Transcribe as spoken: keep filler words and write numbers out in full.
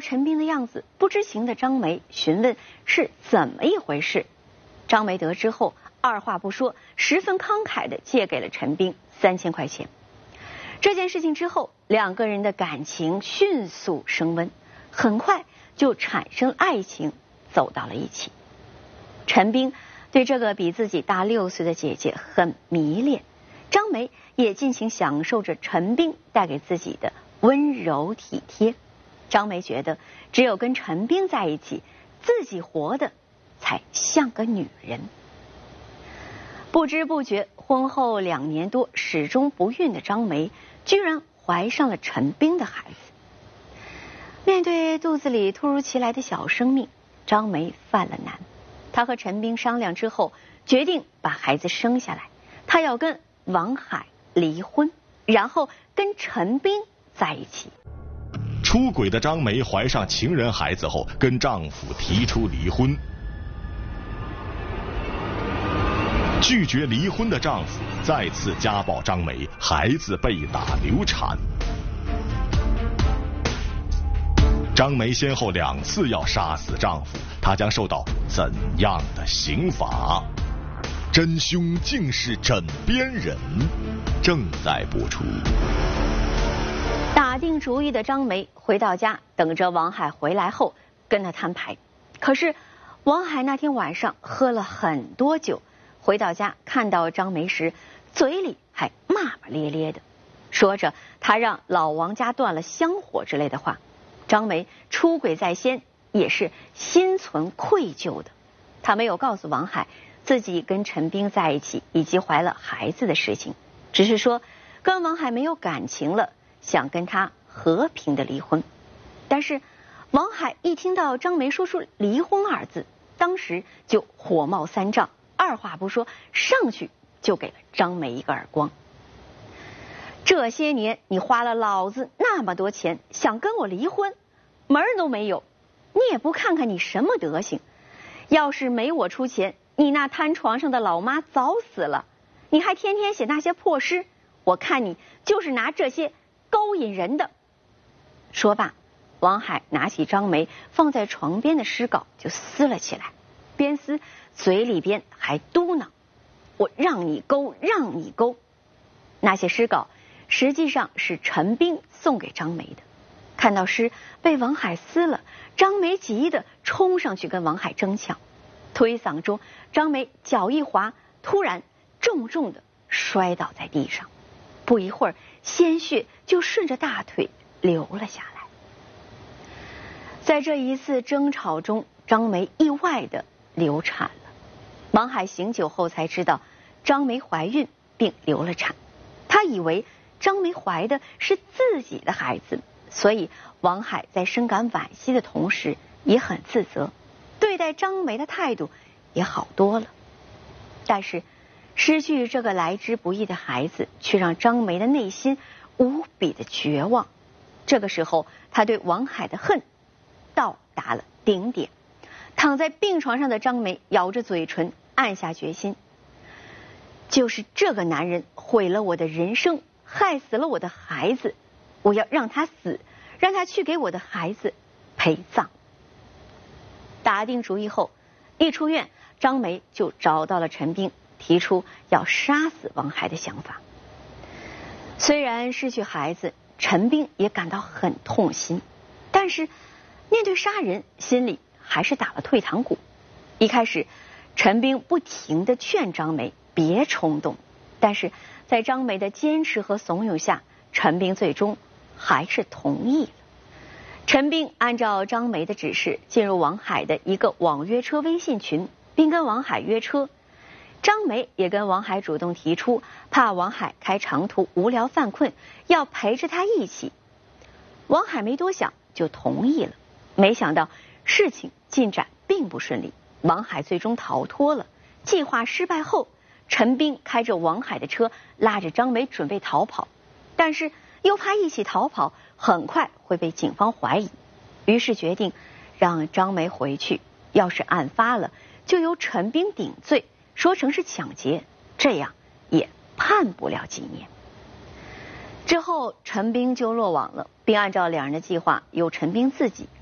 陈斌的样子，不知情的张梅询问是怎么一回事。张梅得知后，二话不说，十分慷慨地借给了陈斌三千块钱。这件事情之后，两个人的感情迅速升温，很快就产生爱情，走到了一起。陈斌对这个比自己大六岁的姐姐很迷恋，张梅也尽情享受着陈斌带给自己的温柔体贴。张梅觉得，只有跟陈斌在一起，自己活得才像个女人。不知不觉，婚后两年多始终不孕的张梅，居然怀上了陈斌的孩子。面对肚子里突如其来的小生命，张梅犯了难。她和陈斌商量之后，决定把孩子生下来。她要跟王海离婚，然后跟陈斌在一起。 出轨的张梅怀上情人孩子后，跟丈夫提出离婚。拒绝离婚的丈夫再次家暴张梅，孩子被打流产。张梅先后两次要杀死丈夫，她将受到怎样的刑罚？真凶竟是枕边人，正在播出。 打定主意的张梅回到家，等着王海回来后跟他摊牌。可是王海那天晚上喝了很多酒，回到家看到张梅时，嘴里还骂骂咧咧的，说着他让老王家断了香火之类的话。张梅出轨在先，也是心存愧疚的。她没有告诉王海自己跟陈斌在一起以及怀了孩子的事情，只是说跟王海没有感情了，想跟他和平的离婚。但是王海一听到张梅说出离婚二字，当时就火冒三丈，二话不说上去就给了张梅一个耳光。这些年你花了老子那么多钱想跟我离婚，门儿都没有，你也不看看你什么德行。要是没我出钱，你那瘫床上的老妈早死了，你还天天写那些破诗，我看你就是拿这些勾引人的。说罢，王海拿起张梅放在床边的诗稿就撕了起来，边撕嘴里边还嘟囔：我让你勾，让你勾。那些诗稿实际上是陈斌送给张梅的。看到诗被王海撕了，张梅急得冲上去跟王海争抢，推搡中张梅脚一滑，突然重重的摔倒在地上，不一会儿鲜血就顺着大腿流了下来。在这一次争吵中，张梅意外的流产了。王海醒酒后才知道张梅怀孕并流了产，他以为张梅怀的是自己的孩子，所以王海在深感惋惜的同时也很自责，对待张梅的态度也好多了。但是失去这个来之不易的孩子，却让张梅的内心无比的绝望。这个时候，他对王海的恨到达了顶点。躺在病床上的张梅咬着嘴唇，暗下决心，就是这个男人毁了我的人生，害死了我的孩子，我要让他死，让他去给我的孩子陪葬。打定主意后，一出院，张梅就找到了陈斌，提出要杀死王海的想法。虽然失去孩子，陈斌也感到很痛心，但是面对杀人，心里还是打了退堂鼓。一开始陈斌不停地劝张梅别冲动，但是在张梅的坚持和怂恿下，陈斌最终还是同意了。陈斌按照张梅的指示，进入王海的一个网约车微信群，并跟王海约车。张梅也跟王海主动提出，怕王海开长途无聊犯困，要陪着他一起。王海没多想就同意了。没想到事情进展并不顺利，王海最终逃脱了。计划失败后，陈斌开着王海的车拉着张梅准备逃跑，但是又怕一起逃跑很快会被警方怀疑，于是决定让张梅回去，要是案发了就由陈斌顶罪，说成是抢劫，这样也判不了几年。之后陈斌就落网了，并按照两人的计划，由陈斌自己